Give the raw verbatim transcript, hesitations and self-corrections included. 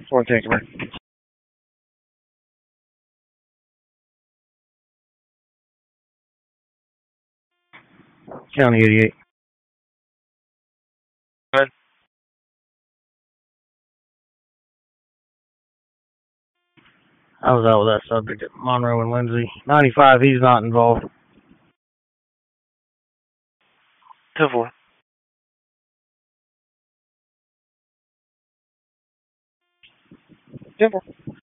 four, thank you, man. County eighty-eight. Good. I was out with that subject at Monroe and Lindsay. ninety-five, he's not involved. two four. two four.